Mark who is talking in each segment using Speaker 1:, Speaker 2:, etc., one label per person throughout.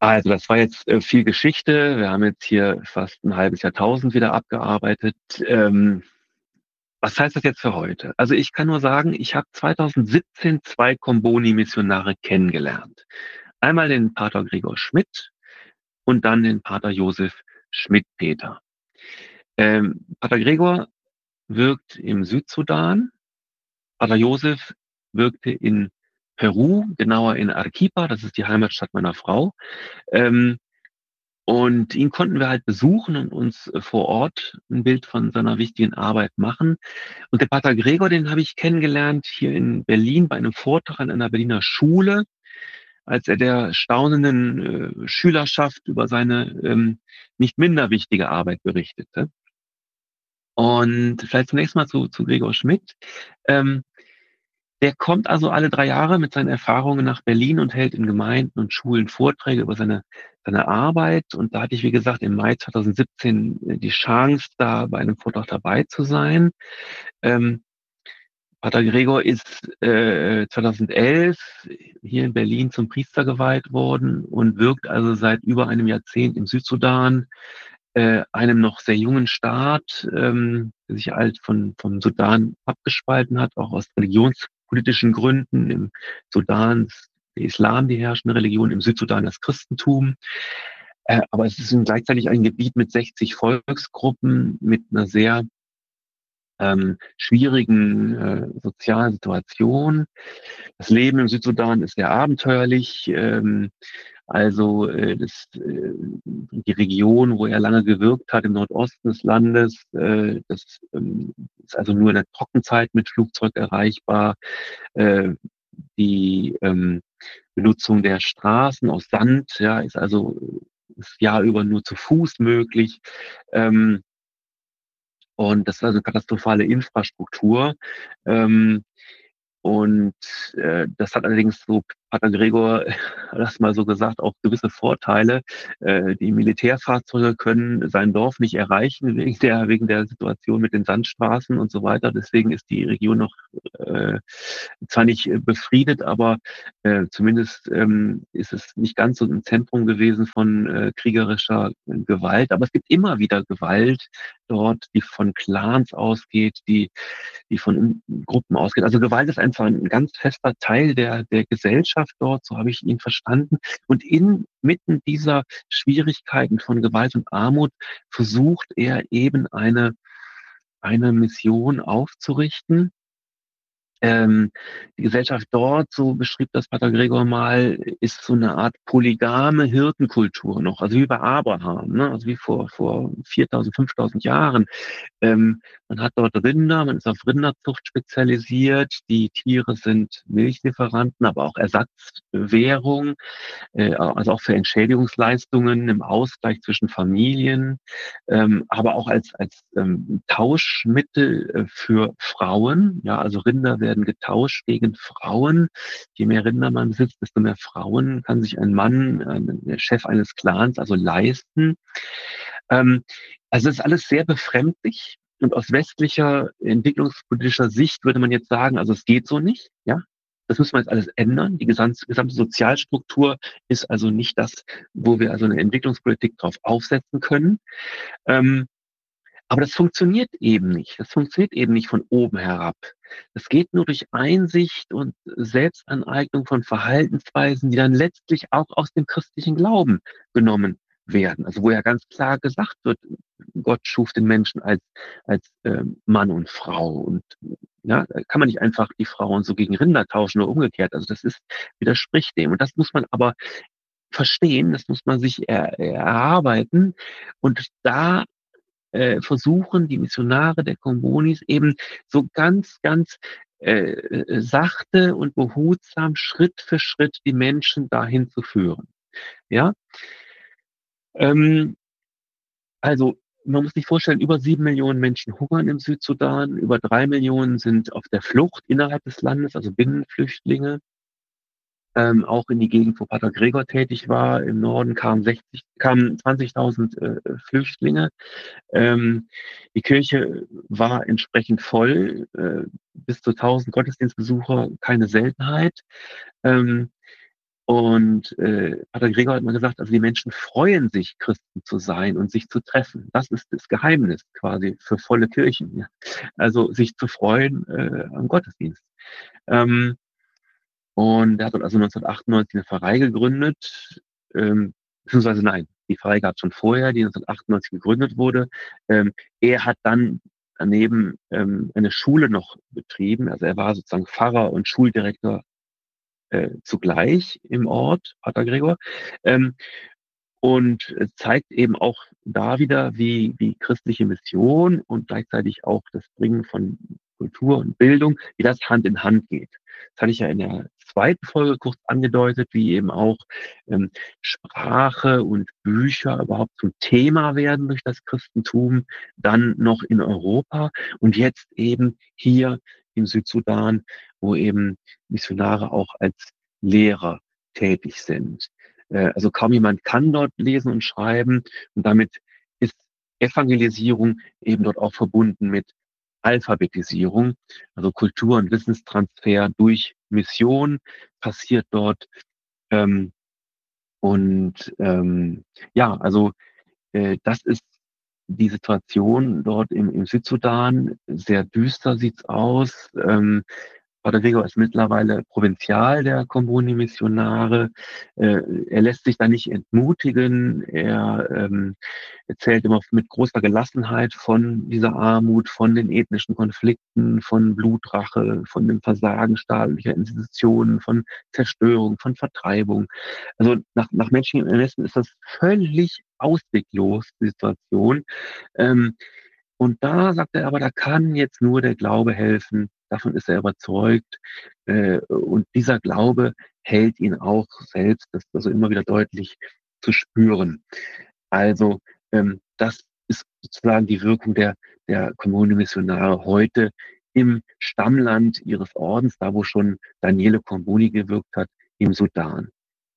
Speaker 1: Also das war jetzt viel Geschichte. Wir haben jetzt hier fast ein halbes Jahrtausend wieder abgearbeitet. Was heißt das jetzt für heute? Also ich kann nur sagen, ich habe 2017 zwei Comboni-Missionare kennengelernt. Einmal den Pater Gregor Schmidt und dann den Pater Josef Schmidt-Peter. Pater Gregor wirkt im Südsudan. Pater Josef wirkte in Peru, genauer in Arequipa, das ist die Heimatstadt meiner Frau. Ähm, Und ihn konnten wir halt besuchen und uns vor Ort ein Bild von seiner wichtigen Arbeit machen. Und der Pater Gregor, den habe ich kennengelernt hier in Berlin bei einem Vortrag an einer Berliner Schule, als er der staunenden Schülerschaft über seine nicht minder wichtige Arbeit berichtete. Und vielleicht zunächst mal zu Gregor Schmidt. Ähm, Der kommt also alle 3 Jahre mit seinen Erfahrungen nach Berlin und hält in Gemeinden und Schulen Vorträge über seine Arbeit. Und da hatte ich, wie gesagt, im Mai 2017 die Chance, da bei einem Vortrag dabei zu sein. Ähm, Pater Gregor ist 2011 hier in Berlin zum Priester geweiht worden und wirkt also seit über einem Jahrzehnt im Südsudan, einem noch sehr jungen Staat, der sich halt vom Sudan abgespalten hat, auch aus religionspolitischen Gründen. Im Sudan ist der Islam die herrschende Religion, im Südsudan das Christentum. Aber es ist gleichzeitig ein Gebiet mit 60 Volksgruppen, mit einer sehr schwierigen sozialen Situation. Das Leben im Südsudan ist sehr abenteuerlich. Die Region, wo er lange gewirkt hat, im Nordosten des Landes, das ist also nur in der Trockenzeit mit Flugzeug erreichbar. Äh, die Benutzung der Straßen aus Sand, ja, ist also das Jahr über nur zu Fuß möglich. Ähm, und das ist also katastrophale Infrastruktur. Ähm, Und das hat allerdings, so Pater Gregor das mal so gesagt, auch gewisse Vorteile. Die Militärfahrzeuge können sein Dorf nicht erreichen wegen der Situation mit den Sandstraßen und so weiter. Deswegen ist die Region noch äh, zwar nicht befriedet, aber zumindest ist es nicht ganz so im Zentrum gewesen von kriegerischer Gewalt. Aber es gibt immer wieder Gewalt dort, die von Clans ausgeht, die von Gruppen ausgeht. Also Gewalt ist einfach ein ganz fester Teil der Gesellschaft dort, so habe ich ihn verstanden. Und inmitten dieser Schwierigkeiten von Gewalt und Armut versucht er eben eine Mission aufzurichten. Die Gesellschaft dort, so beschrieb das Pater Gregor mal, ist so eine Art polygame Hirtenkultur noch, also wie bei Abraham, ne? Also wie vor 4.000, 5.000 Jahren. Man hat dort Rinder, man ist auf Rinderzucht spezialisiert. Die Tiere sind Milchlieferanten, aber auch Ersatzwährung, also auch für Entschädigungsleistungen im Ausgleich zwischen Familien, aber auch als Tauschmittel für Frauen. Ja, also Rinder werden getauscht gegen Frauen. Je mehr Rinder man besitzt, desto mehr Frauen kann sich ein Mann, der Chef eines Clans, also leisten. Ähm, also es ist alles sehr befremdlich. Und aus westlicher entwicklungspolitischer Sicht würde man jetzt sagen, also es geht so nicht, ja. Das müssen wir jetzt alles ändern. Die gesamte Sozialstruktur ist also nicht das, wo wir also eine Entwicklungspolitik drauf aufsetzen können. Ähm, aber das funktioniert eben nicht. Das funktioniert eben nicht von oben herab. Das geht nur durch Einsicht und Selbstaneignung von Verhaltensweisen, die dann letztlich auch aus dem christlichen Glauben genommen werden. Also wo ja ganz klar gesagt wird, Gott schuf den Menschen als Mann und Frau. Und ja, da kann man nicht einfach die Frauen so gegen Rinder tauschen oder umgekehrt. Also widerspricht dem. Und das muss man aber verstehen, das muss man sich erarbeiten. Und da versuchen die Missionare der Kombonis eben so ganz sachte und behutsam Schritt für Schritt die Menschen dahin zu führen. Ja, ähm, also man muss sich vorstellen, über 7 Millionen Menschen hungern im Südsudan, über 3 Millionen sind auf der Flucht innerhalb des Landes, also Binnenflüchtlinge. Auch in die Gegend, wo Pater Gregor tätig war, im Norden kamen 20.000 Flüchtlinge. Ähm, Die Kirche war entsprechend voll, bis zu 1.000 Gottesdienstbesucher, keine Seltenheit. Ähm, Und Pater Gregor hat mal gesagt, also die Menschen freuen sich, Christen zu sein und sich zu treffen. Das ist das Geheimnis quasi für volle Kirchen. Ja. Also sich zu freuen am Gottesdienst. Ähm, und er hat dort also 1998 eine Pfarrei gegründet, beziehungsweise nein, die Pfarrei gab es schon vorher, die 1998 gegründet wurde. Er hat dann daneben eine Schule noch betrieben. Also er war sozusagen Pfarrer und Schuldirektor zugleich im Ort, Pater Gregor. Ähm, und zeigt eben auch da wieder, wie christliche Mission und gleichzeitig auch das Bringen von Kultur und Bildung, wie das Hand in Hand geht. Das hatte ich ja in der zweiten Folge kurz angedeutet, wie eben auch ähm, Sprache und Bücher überhaupt zum Thema werden durch das Christentum, dann noch in Europa und jetzt eben hier im Südsudan, wo eben Missionare auch als Lehrer tätig sind. Also kaum jemand kann dort lesen und schreiben und damit ist Evangelisierung eben dort auch verbunden mit Alphabetisierung, also Kultur- und Wissenstransfer durch Mission passiert dort. Ähm, ja, also das ist die Situation dort im Südsudan. Sehr düster sieht's aus. Pater Gregor ist mittlerweile Provinzial der Comboni-Missionare. Er lässt sich da nicht entmutigen. Er erzählt immer mit großer Gelassenheit von dieser Armut, von den ethnischen Konflikten, von Blutrache, von dem Versagen staatlicher Institutionen, von Zerstörung, von Vertreibung. Also nach menschlichem Ermessen ist das völlig ausweglos, die Situation. Ähm, und da sagt er aber, da kann jetzt nur der Glaube helfen. Davon ist er überzeugt. Und dieser Glaube hält ihn auch selbst, das ist also immer wieder deutlich zu spüren. Also das ist sozusagen die Wirkung der Comboni-Missionare heute im Stammland ihres Ordens, da wo schon Daniele Comboni gewirkt hat, im Sudan.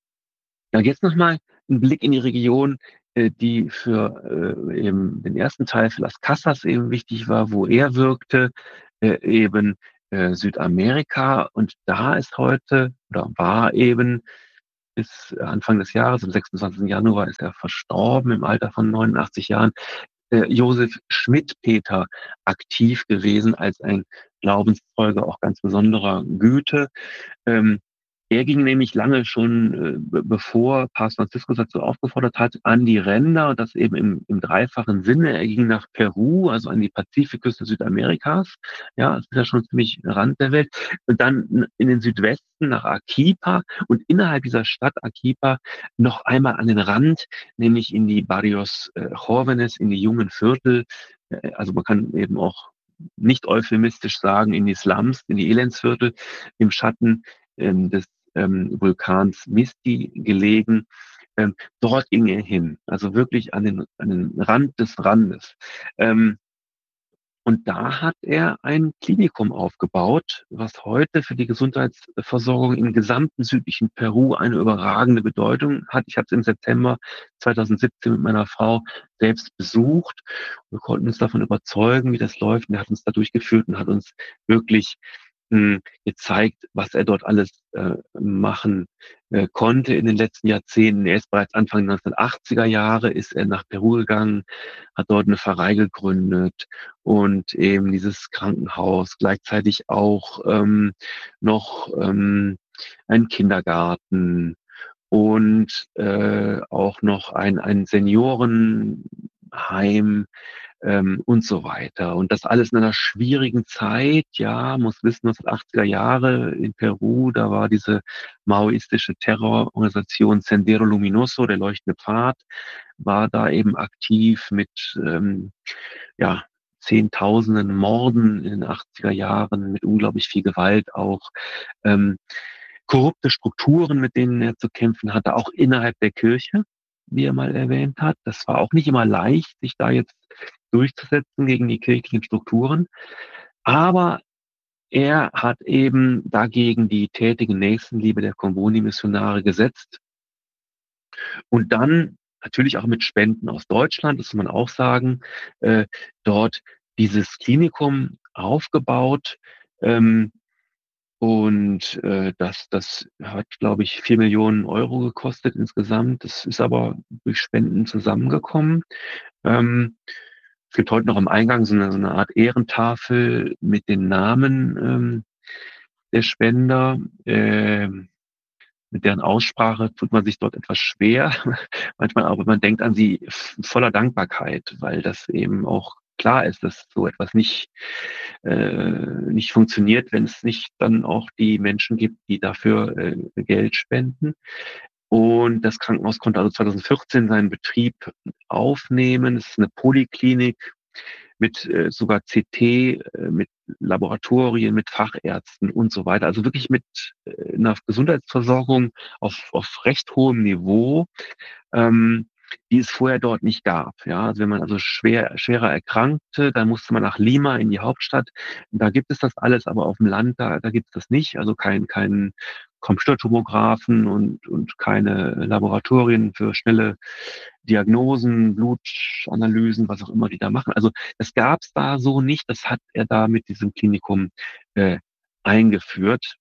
Speaker 1: Ja, jetzt nochmal ein Blick in die Region, die für eben den ersten Teil für Las Casas eben wichtig war, wo er wirkte, eben Südamerika. Und da ist heute oder war eben bis Anfang des Jahres, am 26. Januar ist er verstorben im Alter von 89 Jahren, Josef Schmidt-Peter aktiv gewesen als ein Glaubenszeuge auch ganz besonderer Güte. Ähm, Er ging nämlich lange schon, bevor Papst Franziskus dazu aufgefordert hat, an die Ränder, das eben im dreifachen Sinne. Er ging nach Peru, also an die Pazifikküste Südamerikas. Ja, das ist ja schon ziemlich Rand der Welt. Und dann in den Südwesten nach Arequipa und innerhalb dieser Stadt Arequipa noch einmal an den Rand, nämlich in die Barrios Jóvenes, in die jungen Viertel. Also man kann eben auch nicht euphemistisch sagen, in die Slums, in die Elendsviertel im Schatten des Vulkans Misti gelegen. Dort ging er hin, also wirklich an den Rand des Randes. Ähm, und da hat er ein Klinikum aufgebaut, was heute für die Gesundheitsversorgung im gesamten südlichen Peru eine überragende Bedeutung hat. Ich habe es im September 2017 mit meiner Frau selbst besucht. Wir konnten uns davon überzeugen, wie das läuft. Und er hat uns da durchgeführt und hat uns wirklich gezeigt, was er dort alles machen konnte in den letzten Jahrzehnten. Er ist bereits Anfang der 1980er Jahre, ist er nach Peru gegangen, hat dort eine Pfarrei gegründet und eben dieses Krankenhaus, gleichzeitig auch noch einen Kindergarten und auch noch ein Seniorenheim und so weiter. Und das alles in einer schwierigen Zeit, ja, muss wissen, 1980er Jahre in Peru, da war diese maoistische Terrororganisation Sendero Luminoso, der leuchtende Pfad, war da eben aktiv mit, ja, Zehntausenden Morden in den 80er Jahren, mit unglaublich viel Gewalt auch. Ähm, Korrupte Strukturen, mit denen er zu kämpfen hatte, auch innerhalb der Kirche, wie er mal erwähnt hat. Das war auch nicht immer leicht, sich da jetzt durchzusetzen gegen die kirchlichen Strukturen. Aber er hat eben dagegen die tätige Nächstenliebe der Comboni-Missionare gesetzt und dann natürlich auch mit Spenden aus Deutschland, das muss man auch sagen, äh, dort dieses Klinikum aufgebaut. Ähm, Und das hat, glaube ich, 4 Millionen Euro gekostet insgesamt. Das ist aber durch Spenden zusammengekommen. Ähm, Es gibt heute noch am Eingang so eine Art Ehrentafel mit den Namen der Spender. Mit deren Aussprache tut man sich dort etwas schwer. Manchmal aber man denkt an sie voller Dankbarkeit, weil das eben auch klar ist, dass so etwas nicht funktioniert, wenn es nicht dann auch die Menschen gibt, die dafür Geld spenden. Und das Krankenhaus konnte also 2014 seinen Betrieb aufnehmen. Es ist eine Poliklinik mit sogar CT, mit Laboratorien, mit Fachärzten und so weiter. Also wirklich mit einer Gesundheitsversorgung auf recht hohem Niveau, ähm, die es vorher dort nicht gab. Ja, also wenn man also schwerer erkrankte, dann musste man nach Lima in die Hauptstadt. Da gibt es das alles, aber auf dem Land, da gibt es das nicht. Also kein Computertomographen und keine Laboratorien für schnelle Diagnosen, Blutanalysen, was auch immer die da machen. Also das gab es da so nicht. Das hat er da mit diesem Klinikum äh, eingeführt.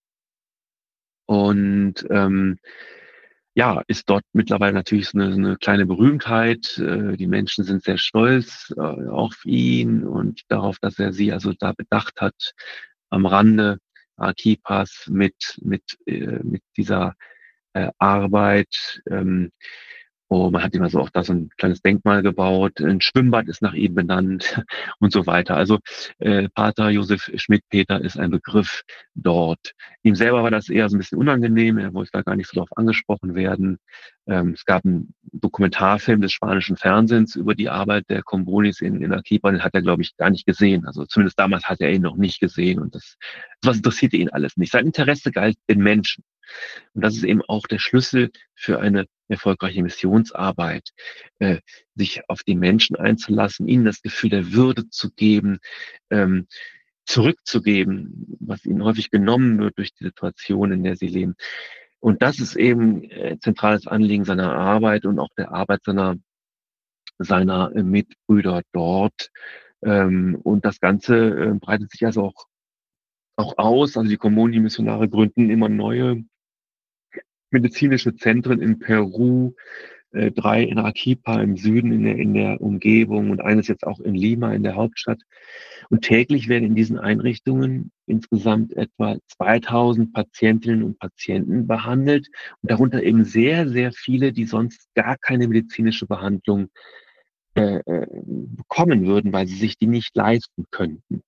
Speaker 1: Und ja, ist dort mittlerweile natürlich so eine kleine Berühmtheit. Die Menschen sind sehr stolz auf ihn und darauf, dass er sie also da bedacht hat, am Rande Arequipas mit dieser Arbeit. Oh, man hat ihm also auch da so ein kleines Denkmal gebaut, ein Schwimmbad ist nach ihm benannt und so weiter. Also Pater Josef Schmidt-Peter ist ein Begriff dort. Ihm selber war das eher so ein bisschen unangenehm, er wollte da gar nicht so drauf angesprochen werden. Es gab einen Dokumentarfilm des spanischen Fernsehens über die Arbeit der Combonis in Arequipa, den hat er, glaube ich, gar nicht gesehen. Also zumindest damals hat er ihn noch nicht gesehen und was interessierte ihn alles nicht. Sein Interesse galt den Menschen. Und das ist eben auch der Schlüssel für eine erfolgreiche Missionsarbeit, äh, sich auf die Menschen einzulassen, ihnen das Gefühl der Würde zu geben, ähm, zurückzugeben, was ihnen häufig genommen wird durch die Situation, in der sie leben. Und das ist eben zentrales Anliegen seiner Arbeit und auch der Arbeit seiner Mitbrüder dort. Und das Ganze breitet sich also auch aus. Also die Community-Missionare gründen immer neue medizinische Zentren in Peru, 3 in Arequipa im Süden in der Umgebung und eines jetzt auch in Lima in der Hauptstadt. Und täglich werden in diesen Einrichtungen insgesamt etwa 2000 Patientinnen und Patienten behandelt und darunter eben sehr, sehr viele, die sonst gar keine medizinische Behandlung bekommen würden, weil sie sich die nicht leisten könnten.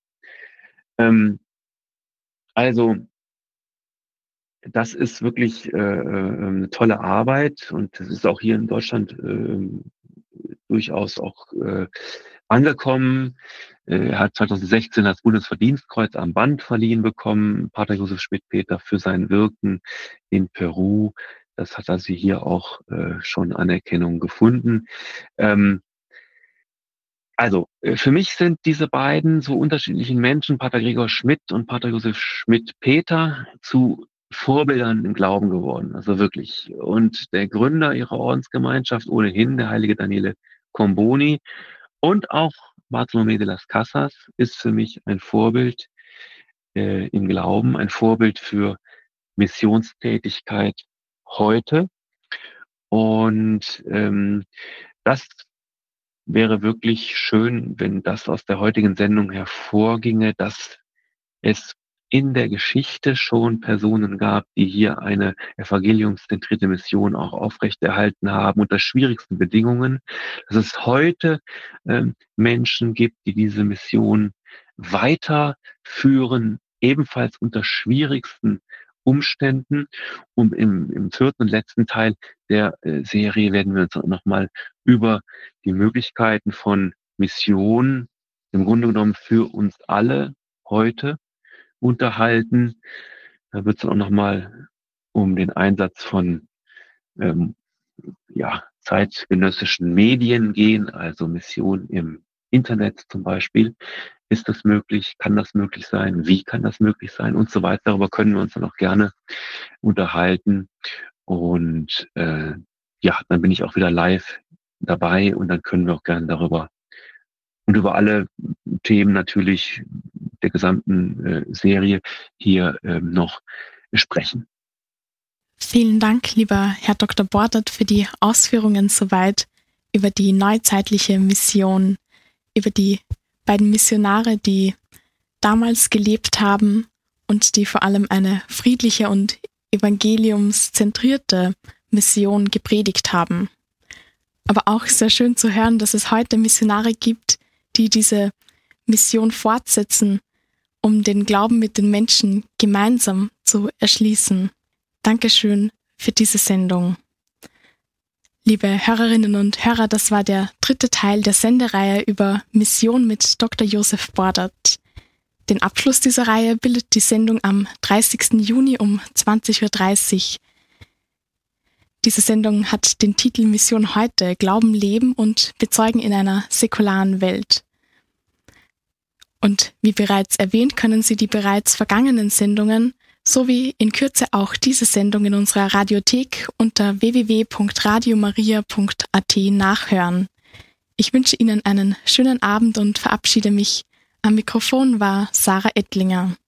Speaker 1: Also das ist wirklich eine tolle Arbeit und das ist auch hier in Deutschland durchaus auch angekommen. Er hat 2016 das Bundesverdienstkreuz am Band verliehen bekommen, Pater Josef Schmidt-Peter, für sein Wirken in Peru. Das hat also hier auch schon Anerkennung gefunden. Ähm, also, für mich sind diese beiden so unterschiedlichen Menschen, Pater Gregor Schmidt und Pater Josef Schmidt-Peter, zu Vorbildern im Glauben geworden. Also wirklich. Und der Gründer ihrer Ordensgemeinschaft ohnehin, der heilige Daniele Comboni und auch Bartolomé de las Casas ist für mich ein Vorbild im Glauben, ein Vorbild für Missionstätigkeit heute. Und das wäre wirklich schön, wenn das aus der heutigen Sendung hervorginge, dass es in der Geschichte schon Personen gab, die hier eine evangeliumszentrierte Mission auch aufrechterhalten haben unter schwierigsten Bedingungen. Dass es heute Menschen gibt, die diese Mission weiterführen, ebenfalls unter schwierigsten Umständen. Und im vierten und letzten Teil der Serie werden wir uns nochmal über die Möglichkeiten von Mission im Grunde genommen für uns alle heute unterhalten. Da wird es auch nochmal um den Einsatz von ähm, ja, zeitgenössischen Medien gehen, also Mission im Internet zum Beispiel. Ist das möglich? Kann das möglich sein? Wie kann das möglich sein? Und so weiter. Darüber können wir uns dann auch gerne unterhalten. Und ja, dann bin ich auch wieder live dabei und dann können wir auch gerne darüber und über alle Themen natürlich der gesamten Serie hier noch sprechen.
Speaker 2: Vielen Dank, lieber Herr Dr. Bordert, für die Ausführungen soweit über die neuzeitliche Mission, über die beiden Missionare, die damals gelebt haben und die vor allem eine friedliche und evangeliumszentrierte Mission gepredigt haben. Aber auch sehr schön zu hören, dass es heute Missionare gibt, die diese Mission fortsetzen, um den Glauben mit den Menschen gemeinsam zu erschließen. Dankeschön für diese Sendung. Liebe Hörerinnen und Hörer, das war der 3. Teil der Sendereihe über Mission mit Dr. Joseph Bordert. Den Abschluss dieser Reihe bildet die Sendung am 30. Juni um 20.30 Uhr. Diese Sendung hat den Titel Mission heute, Glauben, Leben und Bezeugen in einer säkularen Welt. Und wie bereits erwähnt, können Sie die bereits vergangenen Sendungen sowie in Kürze auch diese Sendung in unserer Radiothek unter www.radiomaria.at nachhören. Ich wünsche Ihnen einen schönen Abend und verabschiede mich. Am Mikrofon war Sarah Ettlinger.